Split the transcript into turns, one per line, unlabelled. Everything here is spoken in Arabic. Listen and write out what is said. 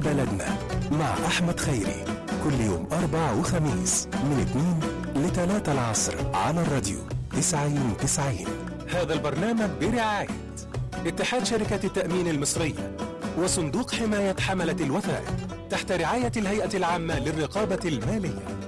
بلدنا مع أحمد خيري، كل يوم أربع وخميس من 2 ل3 العصر على الراديو 90-90. هذا البرنامج برعاية اتحاد شركات التأمين المصرية وصندوق حماية حملة الوثائق تحت رعاية الهيئة العامة للرقابة المالية.